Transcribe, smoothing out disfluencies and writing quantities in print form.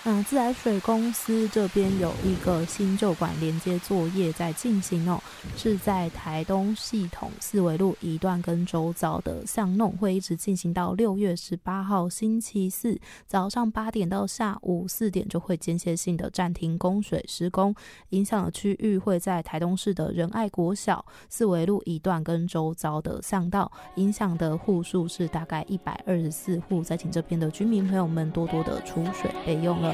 那自来水公司这边有一个新旧管连接作业在进行哦，是在台东系统四维路一段跟周遭的巷弄，会一直进行到6月18号星期四早上8点到下午4点，就会间歇性的暂停供水施工。影响的区域会在台东市的仁爱国小、四维路一段跟周遭的巷道，影响的户数是大概124户，再请这边的居民朋友们多多的储水备用了。